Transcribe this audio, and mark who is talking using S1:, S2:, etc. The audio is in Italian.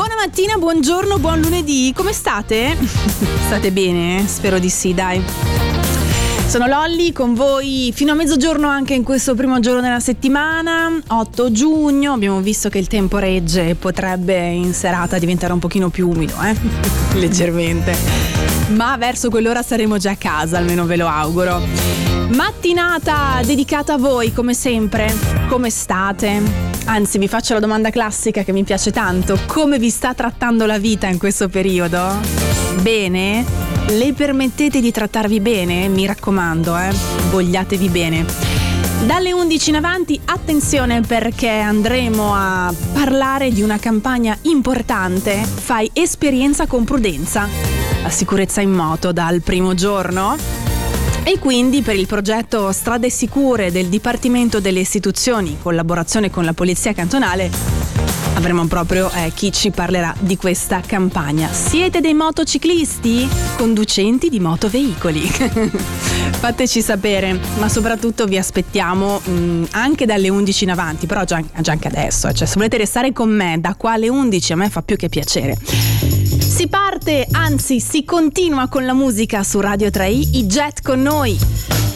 S1: Buona mattina, buongiorno, buon lunedì, come state? State bene? Spero di sì, dai. Sono Lolli con voi fino a mezzogiorno anche in questo primo giorno della settimana, 8 giugno, abbiamo visto che il tempo regge e potrebbe in serata diventare un pochino più umido, leggermente, ma verso quell'ora saremo già a casa, almeno ve lo auguro. Mattinata dedicata a voi come sempre, come state? Anzi, vi faccio la domanda classica che mi piace tanto, come vi sta trattando la vita in questo periodo? Bene? Le permettete di trattarvi bene? Mi raccomando, vogliatevi bene. Dalle 11 in avanti, attenzione perché andremo a parlare di una campagna importante. Fai esperienza con prudenza. La sicurezza in moto dal primo giorno. E quindi per il progetto Strade Sicure del Dipartimento delle Istituzioni, in collaborazione con la Polizia Cantonale, avremo proprio chi ci parlerà di questa campagna. Siete dei motociclisti? Conducenti di motoveicoli? Fateci sapere, ma soprattutto vi aspettiamo anche dalle 11 in avanti, però già anche adesso. Cioè, se volete restare con me da qua alle 11 a me fa più che piacere. Si parte, anzi si continua con la musica su Radio 3i, i Jet con noi.